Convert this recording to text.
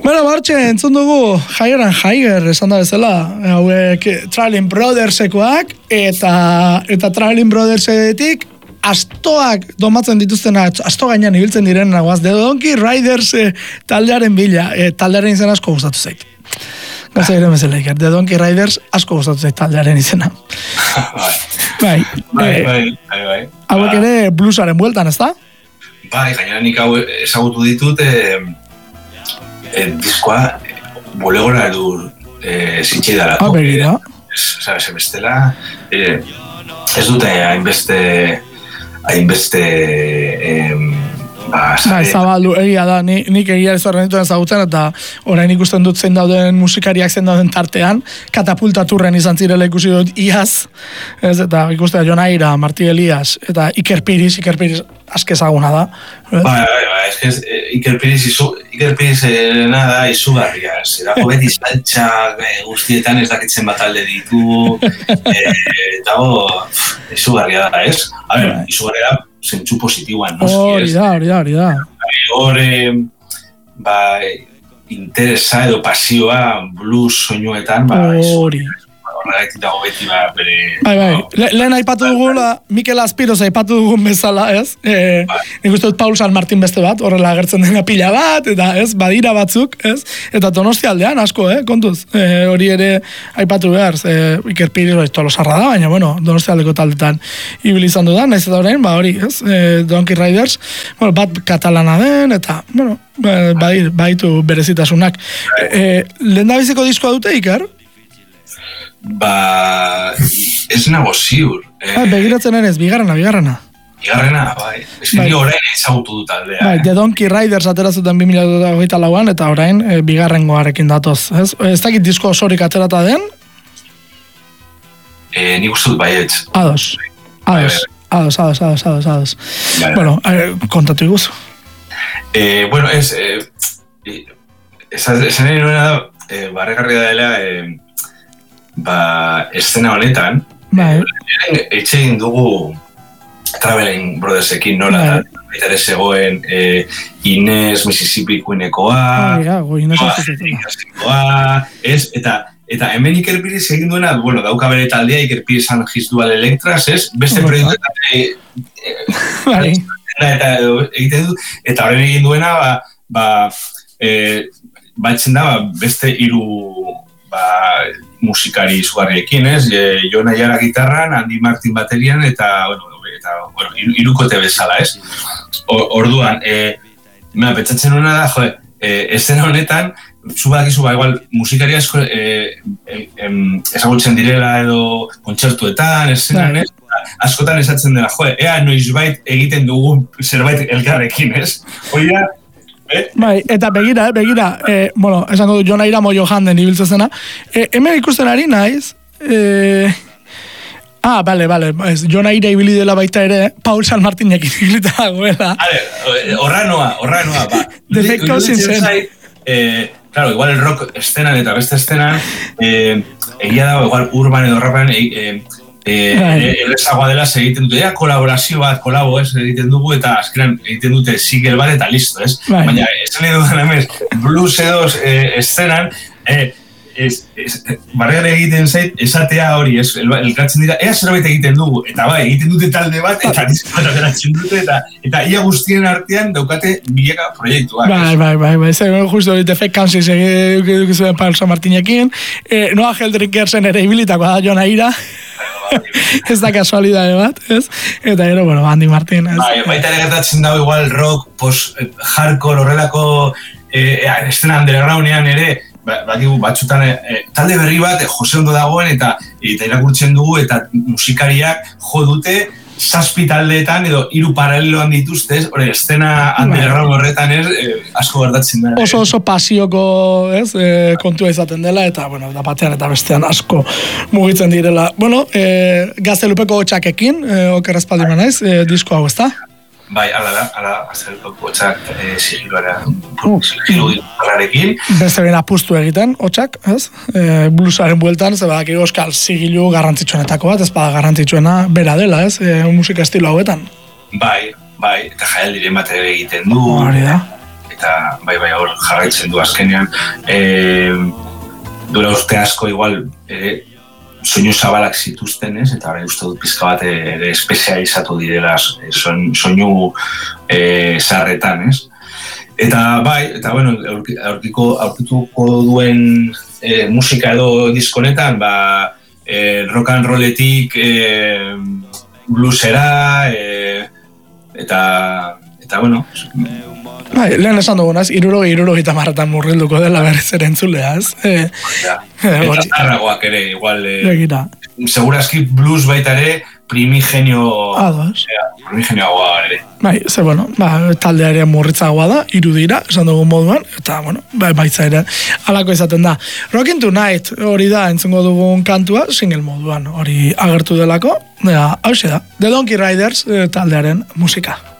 Bueno, Bartxe, entzun dugu Higher and Higher, esan da bezala, hauek Traveling Brothersekoak, eta Traveling Brothersetik astoak domatzen dituztenak, asto gainean ibiltzen diren nagoaz, The Donkey Riders taldearen bila, taldearen izan asko gustatu zait. Gaza ere mesela iker, The Donkey Riders asko gustatu zait taldearen izena. Bai. Hauek ere bluesaren bueltan, ez da? Bai, gainera nik hau ezagutu ditut, diskoa bulegora edur zitxeidarako. Begira. Sabes, bestela, ez dute hainbeste zabaldu, egia da, nik egia ez horren dituen ezagutzen, eta orain ikusten dut zein dauden musikariak zein dauden tartean, katapultaturren izan zirela ikusi dut iaz, ez, eta ikusten da Jonaira, Marti Elias, eta Iker Piriz aske ezaguna da. Iker Piriz nada izugarria, zerako beti saltxak guztietan ez dakitzen bat alde ditu, eta izugarria da, ez? A ber, izugarria da, zentzu positiboan, no? Hori da. Interesa edo pasioa blues soinuetan, hori. Horregatik dago beti bere... Bai. Lehen aipatu dugula, Mikel Aspiroz aipatu dugun bezala, ez? Nik uste dut Paul San Martin beste bat, horrela agertzen dena pila bat, eta ez, badira batzuk, ez? Eta Donostia aldean, asko, kontuz. Hori ere aipatu behar, Iker Piriz tolosarra da, baina, bueno, Donostia aldeko taldetan ibili izan dudan, naiz eta horrein, hori, ez? Donkey Riders, bat katalana den, eta, bueno, baitu berezitasunak. Lehendabiziko diskoa dute, Iker? Ez nago ziur. Begiratzen ere ez, bigarrena. Bigarrena, bai. Ez ni orain ezagutu dut aldea. Bai, The Donkey Riders aterazuten 2024an, eta orain bigarrengoarekin datoz. Ez dakit disko osorik aterata den? Nik uste dut baietz. Ados. Bueno, kontatu iguzu. Bueno, esan nahi nuena da, barregarria dela, eszena honetan, etxegin dugu Traveling Brothersekin nola, eta ere zegoen Inez, Mississippi Queenekoa, eta hemen Iker Piriz egin duena, bueno, dauka bere taldea Iker Piriz Angistual Elektras, ez? Beste proiektuetan egiten dut, eta horren egin duena, batzen da, beste hiru musikari izugarriekin, ez? Jon Aiara gitarran, Andy Martin baterian, eta hirukote bezala, ez? Orduan, pentsatzen nuena da, eszena honetan, zu badakizu, igual, musikari asko ezagutzen direla edo kontzertuetan, eszenan, ez? Askotan esatzen dela, ea noizbait egiten dugun zerbait elkarrekin, ez? Hori da, Bai, eta begira, bueno, esango du Jonaira moio janden ibiltzen zena. Hemen ikusten ari naiz, bale, Jonaira ibili dela baita ere, Paul San Martinek ibilita dagoela. Horra noa, Defekto zintzen. Claro, igual el rock estenan eta beste estenan, egia dago, igual urban edo rapan, errezagoa dela egiten dute, kolaborazio bat, kolabo, egiten dugu, eta azkenan egiten dute single bat eta listo, ez? Baina, esan edo dena emez, blues edo eszenan, barrean egiten zait, esatea hori, elkartzen dira, ea zerbait egiten dugu, eta bai, egiten dute talde bat, eta diskoa geratzen dute, eta ia guztien artean daukate milaka proiektuak. Bai, zer, justo hori Defekt Kansas egiten Paul San Martinekin, Noah Heldringersen ere ibilitakoa da Jon Aira, ez da kasualidade bat, ez? Eta gero, bueno, Andy Martin, ez? Baita ere gertatzen dago igual rock, post-hardcore horrelako estena undergroundean ere, batzutan talde berri bat Jose Ondo dagoen eta irakurtzen dugu eta musikariak jo dute 7 taldeetan edo 3 paraleloan dituzte, hori estena underground horretan asko gertatzen da. Oso pasioko, ez, kontua izaten dela eta, bueno, da batean eta bestean asko mugitzen direla. Bueno, Gaztelupeko hotxakekin, okerrezpaldi manaiz, disko hau, ez da? Bai, ala, Gaztelupeko hotxak sigiluarekin. Beste ben apustu egiten, hotxak, ez? Bluesaren bueltan, ze badak euskal sigilu garrantzitsuenetako bat, ez bada garrantzitsuena bera dela, ez? Musika estilo hauetan. Bai, eta jael diren bat ere egiten du. Hori da. eta bai hor jarraitzen du azkenean. Dura urte asko igual soinu zabalak zituzten, ez? Eta orain uste dut pizka bat ere espezializatu direla soinu zarretan, ez? Eta bueno, aurkituko duen musika edo diskonetan, rock and rolletik bluesera, eta bueno... Lehen esan dugunaz, 70 marratan murrilduko dela berriz ere entzulea, ez? Eta zarragoak ere, igual... Segurazki blues baita ere, primigenioagoa ere. Taldea ere murritzagoa da, irudira, esan dugun moduan, eta, baitza ere, alako izaten da. Rockin' Tonight, hori da, entzungo dugun kantua, single moduan, hori agertu delako, hau da, The Donkey Riders taldearen musika.